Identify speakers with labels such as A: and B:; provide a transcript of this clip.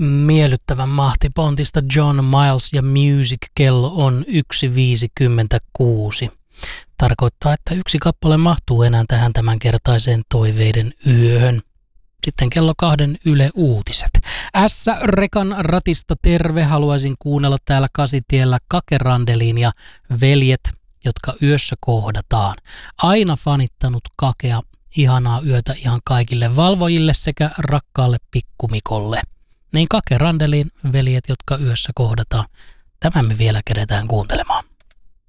A: Miellyttävän mahtipontista John Miles ja Music. Kello on 1.56. Tarkoittaa, että yksi kappale mahtuu enää tähän tämänkertaiseen toiveiden yöhön. Sitten kello 2 Yle Uutiset. S-rekan ratista terve. Haluaisin kuunnella täällä Kasitiellä Kake Randelin ja Veljet, jotka yössä kohdataan. Aina fanittanut Kakea. Ihanaa yötä ihan kaikille valvojille sekä rakkaalle pikkumikolle. Niin Kake Randelin Veljet, jotka yössä kohdataan. Tämän me vielä keretään kuuntelemaan.